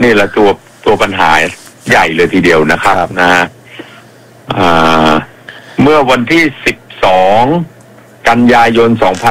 นี่แหละตัวปัญหาใหญ่เลยทีเดียวนะครับนะฮะเมื่อวันที่12 กันยายน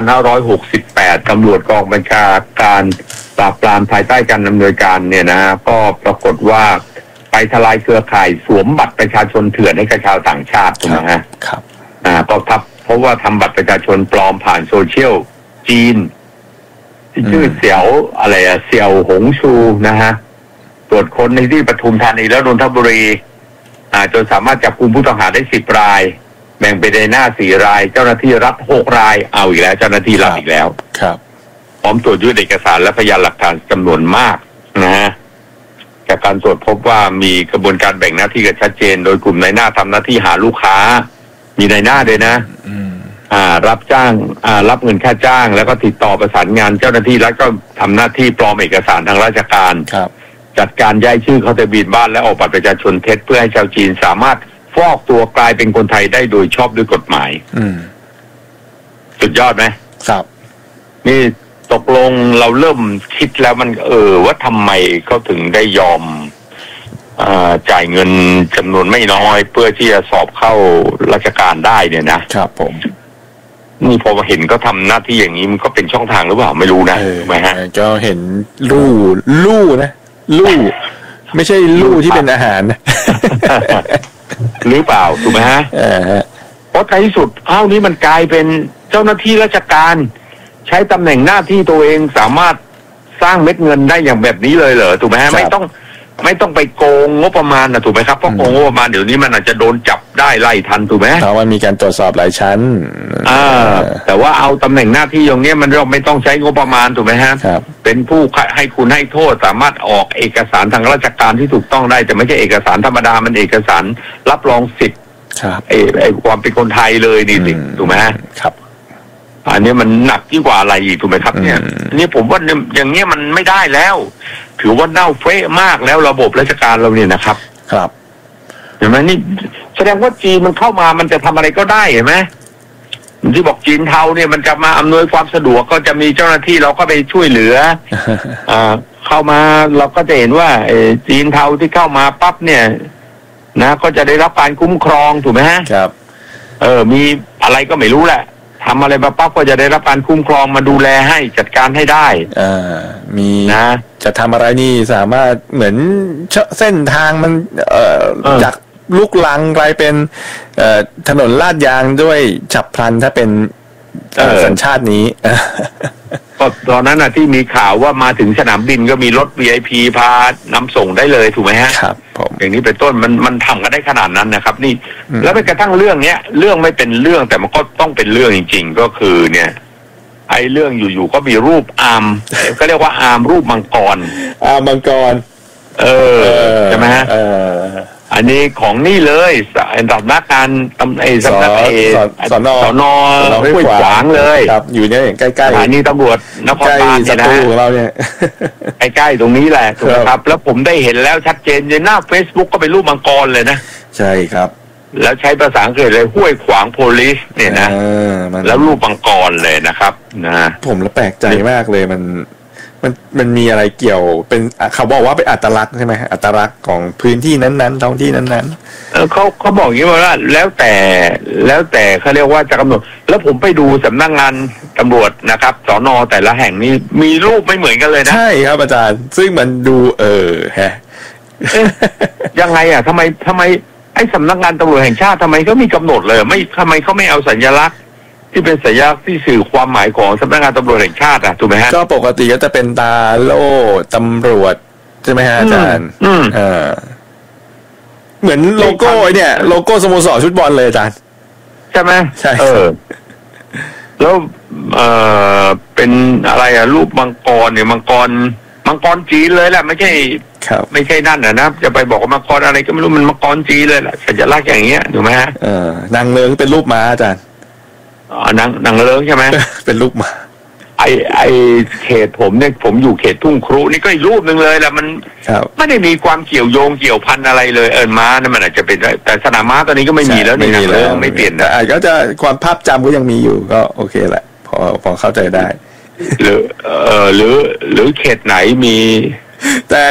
2568 ตำรวจกองบัญชาการปราบปรามภายใต้การดำเนินการเนี่ยนะก็ปรากฏว่าไปทลายเครือข่ายสวมบัตรประชาชนเถื่อนให้กับชาวต่างชาติถูกไหมฮะครับก็เพราะว่าทำบัตรประชาชนปลอมผ่านโซเชียลจีนชื่อเสี่ยวเสี่ยวหงชูนะฮะตรวจค้นในที่ปทุมธานีและนนทบุรีจนสามารถจับกุมผู้ต้องหาได้10 รายแบ่งเป็นในหน้า4 รายเจ้าหน้าที่รัฐ6 รายเอาอีกแล้วเจ้าหน้าที่รัฐอีกแล้วครับพร้อมตรวจยึดเอกสารและพยานหลักฐานจำนวนมากนะฮะจากการตรวจพบว่ามีกระบวนการแบ่งหน้าที่กันชัดเจนโดยกลุ่มนายหน้าทำหน้าที่หาลูกค้ามีนายหน้าด้วยนะรับจ้างรับเงินค่าจ้างแล้วก็ติดต่อประสานงานเจ้าหน้าที่แล้วก็ทำหน้าที่ปลอมเอกสารทางราชการจัดการย้ายชื่อเข้าทะเบียนบ้านและออกบัตรประชาชนเท็จเพื่อให้ชาวจีนสามารถฟอกตัวกลายเป็นคนไทยได้โดยชอบด้วยกฎหมายสุดยอดไหมครับนี่ตกลงเราเริ่มคิดแล้วมันว่าทำไมเขาถึงได้ยอมจ่ายเงินจำนวนไม่น้อยเพื่อที่จะสอบเข้าราชการได้เนี่ยนะครับผมนี่พอเห็นเขาทำหน้าที่อย่างนี้มันก็เป็นช่องทางหรือเปล่าไม่รู้นะถูกไหมฮะก็เห็นลู่นะลู่ไม่ใช่ลู่ที่เป็นอาหารนะหรือเปล่าถูกไหมฮะเพราะในที่สุดนี้มันกลายเป็นเจ้าหน้าที่ราชการใช้ตำแหน่งหน้าที่ตัวเองสามารถสร้างเม็ดเงินได้อย่างแบบนี้เลยเหรอถูกไหมฮะไม่ต้องไปโกงงบประมาณนะถูกไหมครับเพราะโกงงบประมาณเดี๋ยวนี้มันอาจจะโดนจับได้ไล่ทันถูกไหมเพราะว่ามีการตรวจสอบหลายชั้นแต่ว่าเอาตำแหน่งหน้าที่อย่างนี้มันเราไม่ต้องใช้งบประมาณถูกไหมฮะเป็นผู้ให้คุณให้โทษสามารถออกเอกสารทางราชการที่ถูกต้องได้แต่ไม่ใช่เอกสารธรรมดามันเอกสารรับรองสิทธิ์ความเป็นคนไทยเลยนี่สิถูกไหมฮะครับอันนี้มันหนักยิ่งกว่าอะไรอีกถูกไหมครับเนี่ยอันนี้ผมว่าอย่างเงี้ยมันไม่ได้แล้วถือว่าเน่าเฟะมากแล้วระบบราชการเราเนี่ยนะครับครับเห็นไหมนี่แสดงว่าจีนมันเข้ามามันจะทำอะไรก็ได้เห็นไหมที่บอกจีนเทาเนี่ยมันจะมาอำนวยความสะดวกก็จะมีเจ้าหน้าที่เราก็ไปช่วยเหลือเข้ามาเราก็จะเห็นว่าจีนเทาที่เข้ามาปั๊บเนี่ยนะก็จะได้รับการคุ้มครองถูกไหมฮะครับมีอะไรก็ไม่รู้แหละทำอะไรมาปั๊บก็จะได้รับการคุ้มครองมาดูแลให้จัดการให้ได้มีนะจะทำอะไรนี่สามารถเหมือนเส้นทางมันจากลุกลังกลายเป็นถนนลาดยางด้วยฉับพลันถ้าเป็นสัญชาตินี้ก็ตอนนั้นที่มีข่าวว่ามาถึงสนามบินก็มีรถ VIP พานำส่งได้เลยถูกไหมฮะครับผมอย่างนี้เป็นต้นมันทำกันได้ขนาดนั้นนะครับนี่แล้วไปกระทั่งเรื่องเนี้ยเรื่องไม่เป็นเรื่องแต่มันก็ต้องเป็นเรื่องจริงๆก็คือเนี่ยไอ้เรื่องอยู่ๆก็มีรูปอาร์มก็เรียกว่าอาร์มรูปมังกรใช่ไหมฮะอันนี้ของนี่เลยสำนักงานสำนักสน. ห้วยขวางเลยครับอยู่เนี่ยใกล้ๆสถานีตำรวจนครบาลเนี่ยนะของเราเนี่ยใกล้ๆตรงนี้แหละถูกครับแล้วผมได้เห็นแล้วชัดเจนในหน้า Facebook ก็เป็นรูปมังกรเลยนะใช่ครับแล้วใช้ภาษาอังกฤษเลยห้วยขวางโพลิสเนี่ยนะแล้วรูปมังกรเลยนะครับนะผมแล้วแปลกใจมากเลยมันมีอะไรเกี่ยวเป็นเขาบอกว่าเป็นอัตลักษณ์ใช่ไหมอัตลักษณ์ของพื้นที่นั้นๆท้องที่นั้นๆเขาบอกอย่างนี้ว่าแล้วแต่เขาเรียกว่าจะกำหนดแล้วผมไปดูสำนักงานตำรวจนะครับสน.แต่ละแห่งนี้มีรูปไม่เหมือนกันเลยนะใช่ครับอาจารย์ซึ่งมันดูยังไงทำไมไอ้สำนักงานตำรวจแห่งชาติทำไมเขามีกำหนดเลยไม่ทำไมเขาไม่เอาสัญลักษณ์ที่เป็นสัญลักษณ์ที่สื่อความหมายของสำนักงานตำรวจแห่งชาติถูกไหมฮะก็ปกติก็จะเป็นตาโล่ตำรวจใช่ไหมฮะอาจารย์เหมือนโลโก้เนี่ยโลโก้สโมสรชุดบอลเลยอาจารย์ใช่ไหมใช่แล้วเป็นอะไรรูปมังกรเนี่ยมังกรจีนเลยแหละไม่ใช่นั่นนะจะไปบอกว่ามังกรอะไรก็ไม่รู้มันมังกรจีนเลยแหละสัญลักษณ์อย่างเงี้ยถูกไหมฮะนางเลิงเป็นรูปม้าอาจารย์นางเลิงใช่ไหมเป็นรูปม้าไอเขตผมเนี่ยผมอยู่เขตทุ่งครุนี่ก็อีกรูปหนึ่งเลยแหละมันไม่ได้มีความเกี่ยวโยงเกี่ยวพันอะไรเลยม้านั่นมันอาจจะเป็นแต่สนามม้าตอนนี้ก็ไม่มีแล้วนี่เลยไม่เปลี่ยนแต่ก็จะความภาพจำก็ยังมีอยู่ก็โอเคแหละพอเข้าใจได้หรือเขตไหนมีแต่